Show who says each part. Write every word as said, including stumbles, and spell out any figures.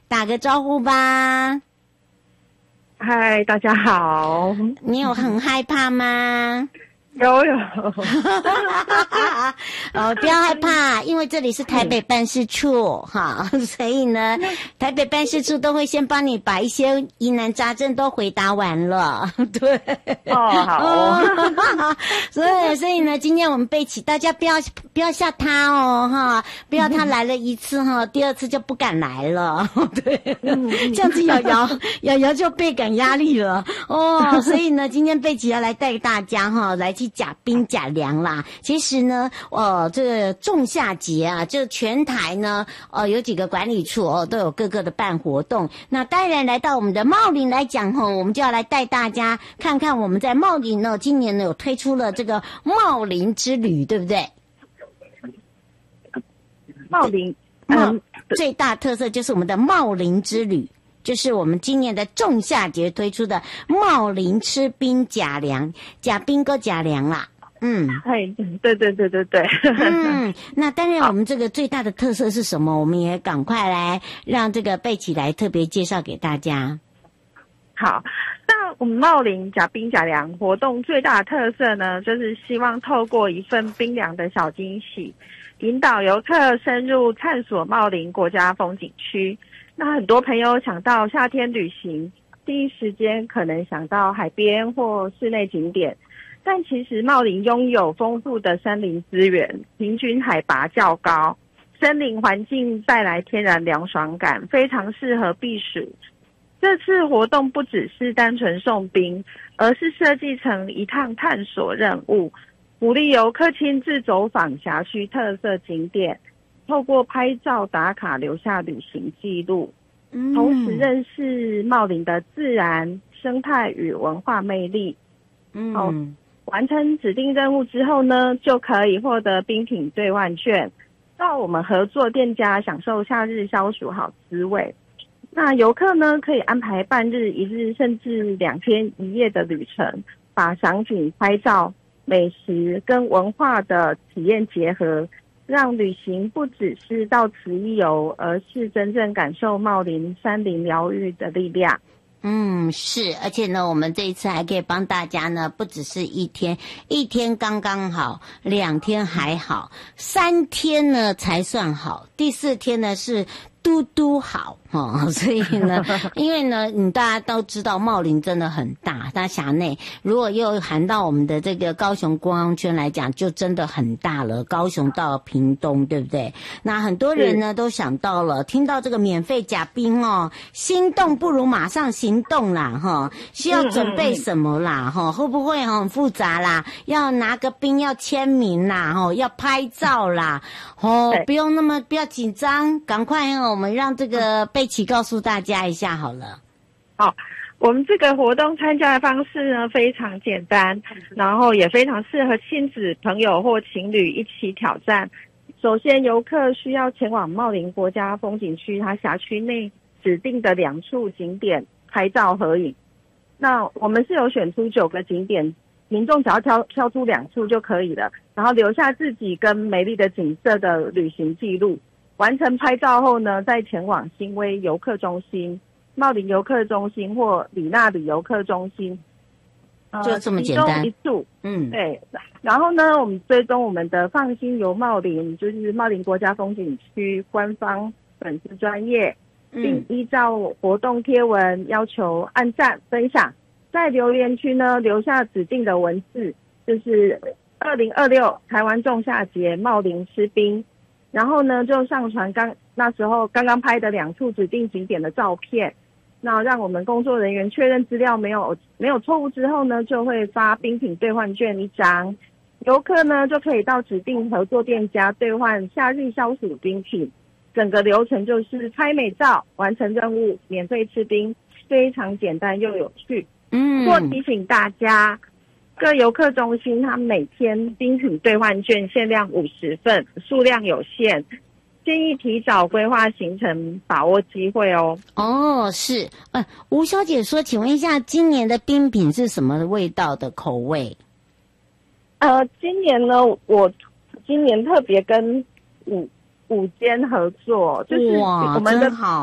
Speaker 1: 打个招呼吧。
Speaker 2: 嗨，大家好。
Speaker 1: 你有很害怕吗？
Speaker 2: 有有。
Speaker 1: 哦，不要害怕，因为这里是台北办事处哈，所以呢，台北办事处都会先帮你把一些疑难杂症都回答完了。对，
Speaker 2: 哦，好哦。
Speaker 1: 所以所以呢，今天我们贝奇，大家不要不要吓他哦哈，不要他来了一次哈，第二次就不敢来了。对，这样子瑶瑶瑶瑶就倍感压力了哦。所以呢，今天贝奇要来带大家哈，来去甲冰甲凉啦。其实呢，呃，这个仲夏节啊，这全台呢，呃，有几个管理处哦，都有各个的办活动。那当然来到我们的茂林来讲吼，我们就要来带大家看看我们在茂林呢，今年呢有推出了这个茂林之旅，对不对？
Speaker 2: 茂林，
Speaker 1: 嗯，最大特色就是我们的茂林之旅。就是我们今年的仲夏节推出的茂林吃冰甲凉，甲冰跟甲凉啦。嗯，
Speaker 2: 哎，对对对对对。
Speaker 1: 嗯，那当然我们这个最大的特色是什么？我们也赶快来让这个贝奇来特别介绍给大家。
Speaker 2: 好，那我们茂林甲冰甲凉活动最大的特色呢，就是希望透过一份冰凉的小惊喜，引导游客深入探索茂林国家风景区。那很多朋友想到夏天旅行，第一时间可能想到海边或室内景点，但其实茂林拥有丰富的森林资源，平均海拔较高，森林环境带来天然凉爽感，非常适合避暑。这次活动不只是单纯送冰，而是设计成一趟探索任务，鼓励游客亲自走访辖区特色景点，透过拍照打卡留下旅行记录，同时认识茂林的自然生态与文化魅力。
Speaker 1: 嗯，
Speaker 2: 哦，完成指定任务之后呢，就可以获得冰品兑换券，到我们合作店家享受夏日消暑好滋味。那游客呢，可以安排半日、一日甚至两天一夜的旅程，把赏景、拍照、美食跟文化的体验结合，让旅行不只是到此一游，而是真正感受茂林山林疗愈的力量。
Speaker 1: 嗯，是，而且呢，我们这一次还可以帮大家呢，不只是一天，一天刚刚好，两天还好，三天呢才算好，第四天呢是嘟嘟好哦，所以呢，因为呢，你大家都知道茂林真的很大，它辖内如果又含到我们的这个高雄观光圈来讲，就真的很大了。高雄到屏东，对不对？那很多人呢都想到了，听到这个免费甲冰哦，心动不如马上行动啦哈！需要准备什么啦哈？会不会很复杂啦？要拿个冰要签名啦哈，要拍照啦哦，不用那么不要紧张，赶快哦。我们让这个贝奇告诉大家一下好了。
Speaker 2: 好，我们这个活动参加的方式呢非常简单，然后也非常适合亲子、朋友或情侣一起挑战。首先，游客需要前往茂林国家风景区它辖区内指定的两处景点拍照合影。那我们是有选出九个景点，民众只要挑挑出两处就可以了，然后留下自己跟美丽的景色的旅行记录。完成拍照后呢，再前往新威游客中心、茂林游客中心或里纳里游客中心，
Speaker 1: 呃、就这么简单。
Speaker 2: 一处，
Speaker 1: 嗯，
Speaker 2: 对。然后呢，我们追踪我们的放心游茂林，就是茂林国家风景区官方粉丝专页，并依照活动贴文要求按赞分享，在留言区呢留下指定的文字，就是二零二六台湾仲夏节茂林吃冰。然后呢，就上传刚那时候刚刚拍的两处指定景点的照片，那让我们工作人员确认资料没有没有错误之后呢，就会发冰品兑换券一张，游客呢就可以到指定合作店家兑换夏日消暑冰品。整个流程就是拍美照、完成任务、免费吃冰，非常简单又有趣。
Speaker 1: 嗯，
Speaker 2: 不过提醒大家，各游客中心它每天冰品兑换券限量五十份，数量有限，建议提早规划行程，把握机会哦。
Speaker 1: 哦，是，呃，吴小姐说，请问一下，今年的冰品是什么味道的口味？
Speaker 2: 呃，今年呢，我今年特别跟五五间合作，就是我们的
Speaker 1: 哇，真好。